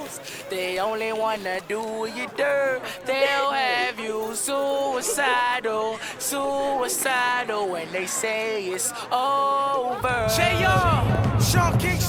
girls. They only wanna do you dirt. They'll have you suicidal, suicidal when they say it's over. J.R. Sean King.